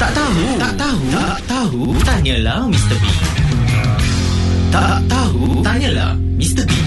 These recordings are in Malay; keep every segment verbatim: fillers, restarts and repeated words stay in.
Tak tahu, tak tahu, tak tahu, tanyalah mister B. Tak tahu, tanyalah mister B.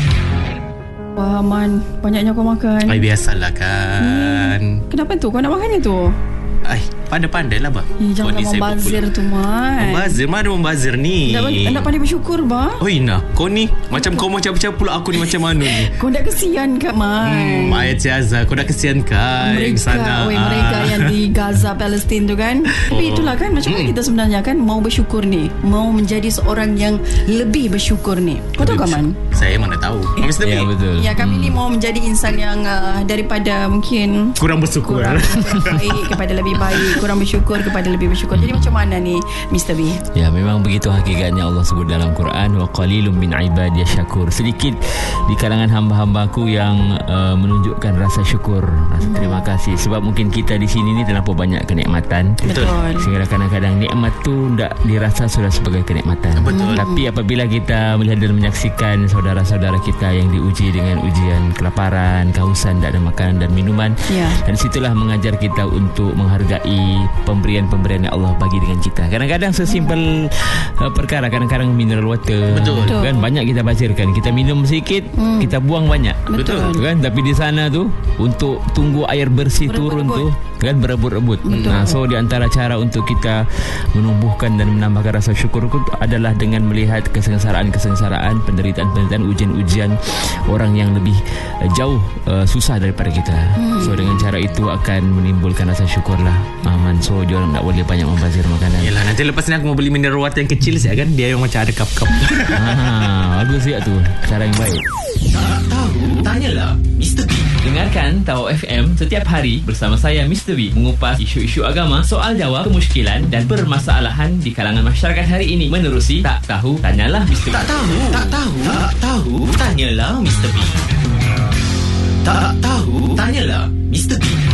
Wah, Man, banyaknya kau makan. Ay, biasalah kan. Hmm. Kenapa tu? Kau nak makan itu? Ay, pandai-pandai lah bah. Eh, janganlah membazir tu, Man. Membazir? Mana membazir ni? Nak, nak pandai bersyukur, bah. Oh, Ina, kau ni macam kau macam-macam pula aku ni macam mana ni? Kau dah kesian kan, Man? Hmm, Ayat Ciaza, kau dah kesian kan? Mereka, sana. oi, mereka yang di Gaza, Palestin tu kan. Tapi itulah kan, macam mana kita sebenarnya kan mau bersyukur ni, mau menjadi seorang yang lebih bersyukur ni. Kau tahu kan, Man? Saya mana tahu. Eh, mister Ya, B. betul. Ya, kami ni mau menjadi insan yang uh, daripada mungkin Kurang bersyukur. kurang baik kepada lebih baik, kurang bersyukur kepada lebih bersyukur. Jadi macam mana ni, mister B? Ya, memang begitu hakikatnya Allah sebut dalam Quran, wa qalilum min ibadiyas syakur. Sedikit di kalangan hamba-hambaku yang uh, menunjukkan rasa syukur, rasa terima kasih. Sebab mungkin kita di sini ni terlampau banyak kenikmatan. Betul. Sehingga kadang-kadang nikmat tu tak dirasa sudah sebagai kenikmatan. Betul. Tapi apabila kita melihat dan menyaksikan saudara-saudara kita yang diuji dengan ujian kelaparan, kehausan, tak ada makanan dan minuman, Ya. dan situlah mengajar kita untuk menghargai pemberian-pemberian yang Allah bagi dengan kita. Kadang-kadang sesimpel uh, perkara, kadang-kadang mineral water. Betul. Betul. Kan banyak kita bazirkan. Kita minum sedikit, Hmm. kita buang banyak. Betul. Kan, tapi di sana tu untuk tunggu air bersih turun tu kan berebut-rebut. Betul. Nah, so di antara cara untuk kita menumbuhkan dan menambahkan rasa syukur itu adalah dengan melihat kesengsaraan-kesengsaraan, penderitaan-penderitaan, ujian-ujian orang yang lebih uh, jauh uh, susah daripada kita. Hmm. So dengan cara itu akan menimbulkan rasa syukurlah. Aman. So dia orang tak boleh banyak membazir makanan. Yelah, nanti lepas ni aku mau beli mineral water yang kecil saya kan. Dia yang macam ada cup-cup. Ah, bagus ya tu. Cara yang baik. Tak tahu, tanyalah mister B. Dengarkan Tahu F M setiap hari bersama saya mister B mengupas isu-isu agama, soal jawab, kemusykilan dan permasalahan di kalangan masyarakat hari ini menerusi Tak Tahu Tanyalah mister B. Tak tahu, tak tahu, tak tahu, tanyalah mister B. Tak tahu, tanyalah mister B.